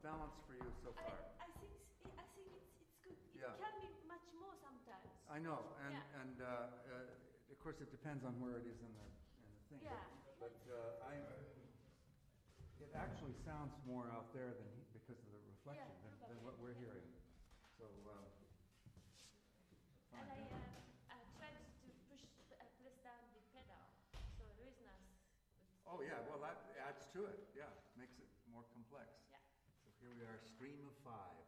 balance for you so far? I think it's good. It Yeah. can be much more sometimes. I know, Yeah. and of course it depends on where it is in the thing. Yeah. But it actually sounds more out there than because of the reflection Yeah, than what we're yeah. hearing. So. And Fine. I tried to press down the pedal, so there is nice. Oh yeah, well that adds to it. Yeah, makes it more complex. Yeah. So here we are, Stream of 5.